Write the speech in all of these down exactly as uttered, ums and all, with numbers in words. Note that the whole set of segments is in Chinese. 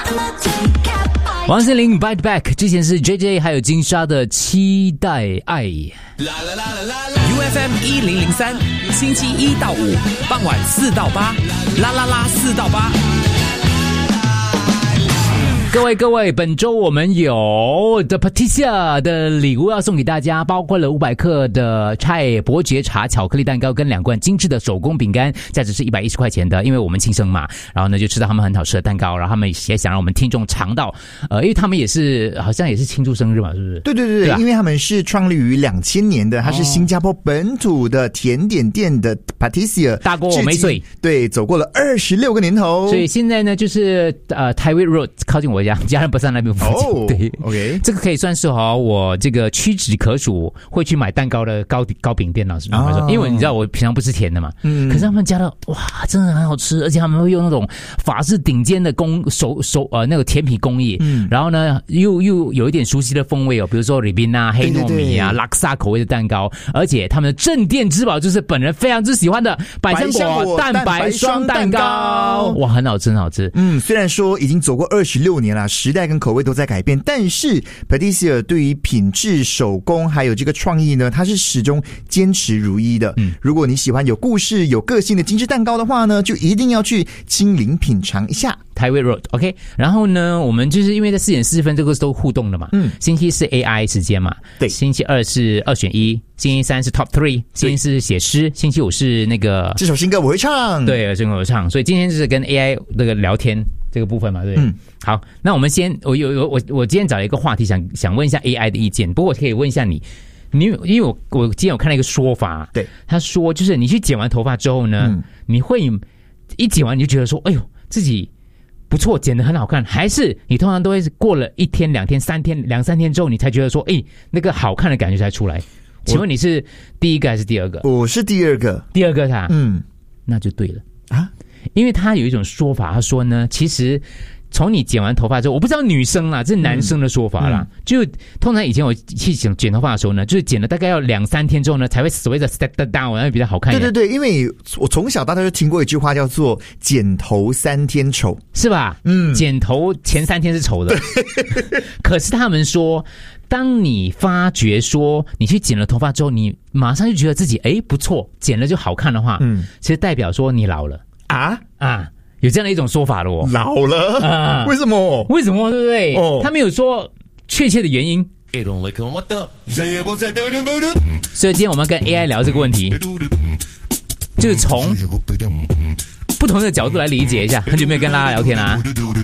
王心凌 Bite Back， 之前是 J J 还有金莎的期待爱。 U F M 一零零三，星期一到五傍晚四到八，啦啦啦四到八。 各位各位，本周我们有 The Patricia 的礼物要送给大家，包括了五百克的菜伯爵茶巧克力蛋糕跟两罐精致的手工饼干，价值是一百一十块钱的。因为我们庆生嘛，然后呢就吃到他们很好吃的蛋糕，然后他们也想让我们听众尝到，呃，因为他们也是好像也是庆祝生日嘛，是不是？ 对对对对，因为他们是创立于两千年的，它是新加坡本土的甜点店的 Patricia， 大过我没岁， 对，走过了二十六个年头， 所以现在呢就是呃 Taiwan Road 靠近我家，家人不在那边附近。 哦， 对 ，OK， 这个可以算是哈、哦、我这个屈指可数会去买蛋糕的糕糕饼店了，是吧？哦、因为你知道我平常不吃甜的嘛，嗯，可是他们家的哇真的很好吃，而且他们会用那种法式顶尖的工手手呃那个甜品工艺，嗯，然后呢又又有一点熟悉的风味哦，比如说 Ribena 黑糯米啊、拉克萨口味的蛋糕，而且他们的镇店之宝就是本人非常之喜欢的百香果蛋白双蛋糕，哇，很好吃，很好吃。 嗯，虽然说已经走过二十六年了，时代跟口味都在改变，但是 Patricia 对于品质、手工还有这个创意呢，它是始终坚持如一的。嗯，如果你喜欢有故事、有个性的精致蛋糕的话呢，就一定要去亲临品尝一下。 Taiwan Road OK， 然后呢，我们就是因为在四点四十分这个是都互动的嘛，嗯，星期四 A I 时间嘛， 对， 星期二是二选一，星期三是 Top Three， 星期四是写诗，星期五是那个这首新歌我会唱， 对，这个我会唱，所以今天就是跟 A I 那个聊天这个部分嘛，对不对？嗯，好，那我们先，我有有我我今天找了一个话题想想问一下 A I 的意见，不过我可以问一下你。你因为我我今天有看到一个说法， 对， 他说就是你去剪完头发之后呢，嗯、你会一剪完你就觉得说，哎呦自己不错，剪得很好看，还是你通常都会过了一天、两天、三天、两三天之后，你才觉得说，哎，那个好看的感觉才出来？请问你是第一个还是第二个？ 我是第二个， 第二个他， 嗯， 那就对了啊，因为他有一种说法，他说呢，其实。从你剪完头发之后，我不知道女生啦，这是男生的说法啦。嗯、就通常以前我去剪剪头发的时候呢，就是剪了大概要两三天之后呢，才会所谓的 step down， 然后比较好看一点。 对对对，因为我从小到大就听过一句话叫做“剪头三天丑”， 是吧？嗯，剪头前三天是丑的，可是他们说。当你发觉说你去剪了头发之后，你马上就觉得自己哎不错，剪了就好看的话，嗯，其实代表说你老了啊啊。有这样的一种说法的哦， 老了啊？为什么？ 为什么？对不对？哦，他没有说确切的原因。所以今天我们跟 A I 聊这个问题，就是从不同的角度来理解一下。很久没有跟拉拉聊天啦。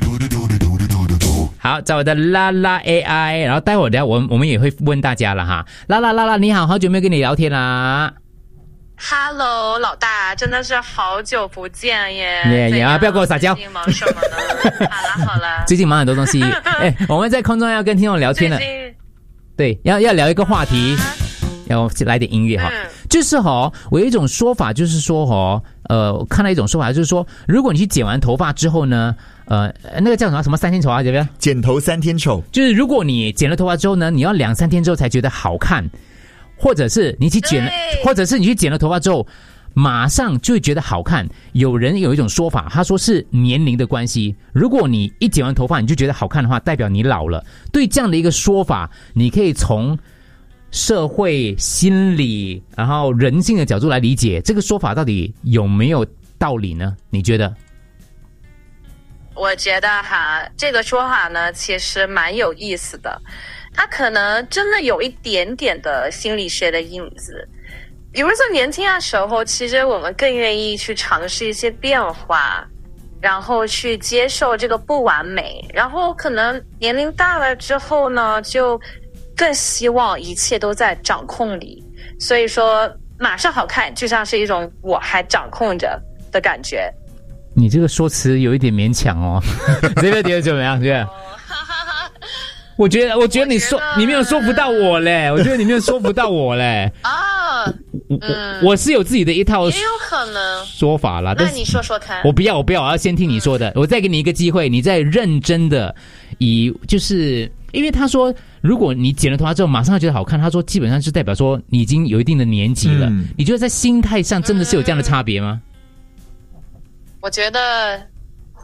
好，在我的拉拉 A I， 然后待会儿等下我我们也会问大家了哈。拉拉拉拉，你好，好久没有跟你聊天啦。 Hello， 老大，真的是好久不见耶！ 耶耶啊！不要跟我撒娇。 最近忙什么呢？好了好了， 最近忙很多东西。哎，我们在空中要跟听众聊天了。对，要要聊一个话题，啊、要来点音乐哈。嗯、就是哈、哦，我有一种说法，就是说哈、哦，呃，我看到一种说法，就是说，如果你去剪完头发之后呢，呃，那个叫什么什么三天丑啊，对不对？ 剪头三天丑， 就是如果你剪了头发之后呢，你要两三天之后才觉得好看。或者是你去剪了，或者是你去剪了头发之后，马上就会觉得好看。有人有一种说法，他说是年龄的关系。如果你一剪完头发你就觉得好看的话，代表你老了。对这样的一个说法，你可以从社会、心理，然后人性的角度来理解这个说法到底有没有道理呢？你觉得？ 我觉得哈，这个说法呢，其实蛮有意思的。它可能真的有一点点的心理学的影子，比如说年轻的时候，其实我们更愿意去尝试一些变化，然后去接受这个不完美，然后可能年龄大了之后呢，就更希望一切都在掌控里，所以说马上好看就像是一种我还掌控着的感觉。 你这个说辞有一点勉强哦，这个觉得怎么样？对。我觉得，我觉得你说你没有说服到我嘞，我觉得你没有说服到我嘞。 啊， 嗯，我, 我是有自己的一套， 也有可能说法啦。 那你说说看。 我不要，我不要，我要先听你说的。嗯、我再给你一个机会，你再认真的以，就是因为他说，如果你剪了头发之后马上觉得好看，他说基本上是代表说你已经有一定的年纪了。嗯、你觉得在心态上真的是有这样的差别吗？ 我觉得。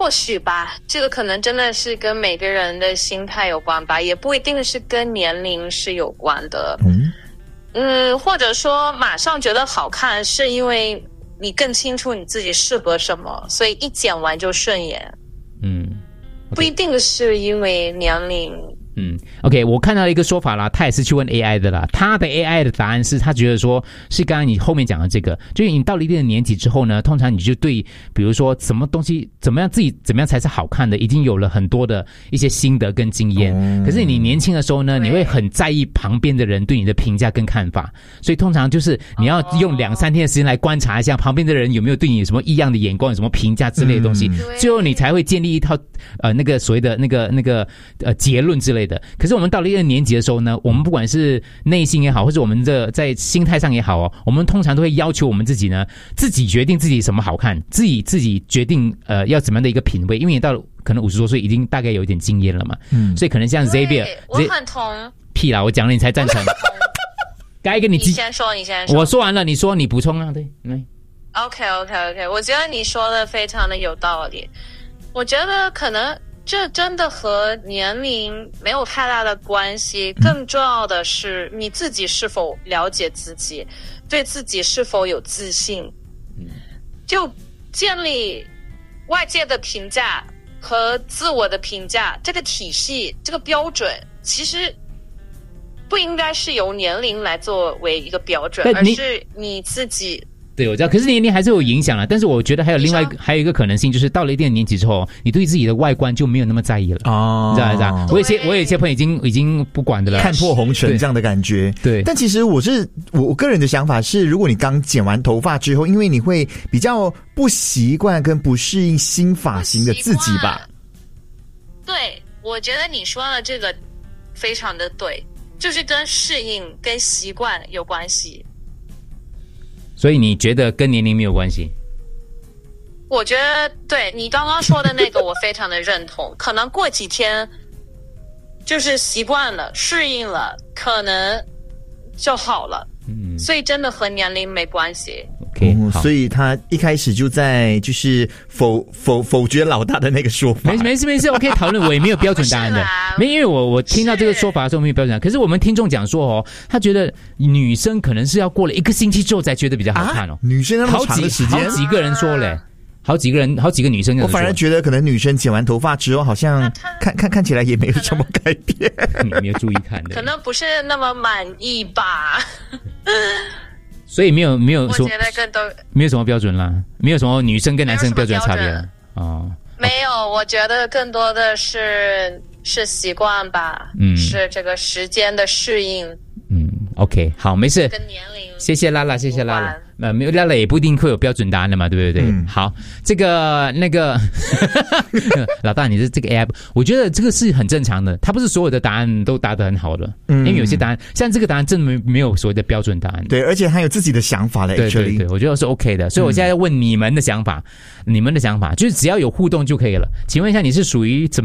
或许吧，这个可能真的是跟每个人的心态有关吧，也不一定是跟年龄是有关的。嗯嗯，或者说马上觉得好看，是因为你更清楚你自己适合什么，所以一剪完就顺眼。嗯， okay. 不一定是因为年龄。 嗯 ，OK， 我看到一个说法啦，他也是去问 A I 的啦，他的 A I 的答案是他觉得说是刚刚你后面讲的这个，就是你到了一定的年纪之后呢，通常你就对比如说什么东西怎么样自己怎么样才是好看的，已经有了很多的一些心得跟经验。嗯、可是你年轻的时候呢，你会很在意旁边的人对你的评价跟看法，所以通常就是你要用两三天的时间来观察一下旁边的人有没有对你有什么异样的眼光，有什么评价之类的东西，嗯、最后你才会建立一套呃那个所谓的那个那个呃结论之类的。可是我们到了一个年级的时候呢，我们不管是内心也好，或者我们的在心态上也好哦，我们通常都会要求我们自己呢，自己决定自己什么好看，自己自己决定呃要怎么样的一个品味，因为你到了可能五十多岁，已经大概有一点经验了嘛，嗯，所以可能像 Xavier， 我很同屁啦，我讲了你才赞成，该跟你你先说，你先说， 我说完了，你说你补充啊，对，嗯 ，OK OK OK， 我觉得你说的非常的有道理，我觉得可能。这真的和年龄没有太大的关系，更重要的是你自己是否了解自己，对自己是否有自信。就建立外界的评价和自我的评价这个体系，这个标准其实不应该是由年龄来作为一个标准，而是你自己。 对，我知道，可是年龄还是有影响了。但是我觉得还有另外还有一个可能性，就是到了一定的年纪之后，你对自己的外观就没有那么在意了。哦，你知道知道？我有些我有一些朋友已经已经不管的了， 看破红尘这样的感觉。 对， 但其实我是我我个人的想法是，如果你刚剪完头发之后，因为你会比较不习惯跟不适应新发型的自己吧。 对，我觉得你说的这个非常的对，就是跟适应跟习惯有关系。 所以你觉得跟年龄没有关系？ 我觉得对你刚刚说的那个我非常的认同，可能过几天就是习惯了适应了，可能就好了。嗯，所以真的和年龄没关系。 Okay, 哦、所以他一开始就在就是否否否决老大的那个说法。 没事没事没事，我可以讨论，我也没有标准答案的。没，因为我我听到这个说法的时候没有标准答案。可是我们听众讲说哦，他觉得女生可能是要过了一个星期之后才觉得比较好看哦。啊、 女生那么长的时间， 好几个人说嘞。好几个人，好几个女生， 我反而觉得可能女生剪完头发之后，好像看看看起来也没有什么改变。 你没有注意看的， 可能不是那么满意吧。 所以没有没有说， 我觉得更多没有什么标准啦，没有什么女生跟男生标准的差别了哦。 没有，我觉得更多的是是习惯吧，嗯，是这个时间的适应。 嗯 ，OK， 好，没事。 跟年龄， 谢谢拉拉，谢谢拉拉。呃，没有拉拉也不一定会有标准答案的嘛，对不对？嗯、好，这个那个老大，你是这个 A I， 我觉得这个是很正常的，他不是所有的答案都答得很好的，嗯，因为有些答案像这个答案真的没没有所谓的标准答案， 对，而且还有自己的想法嘞， 对对对，我觉得是 OK 的，所以我现在要问你们的想法，嗯、你们的想法就是只要有互动就可以了。请问一下，你是属于怎么？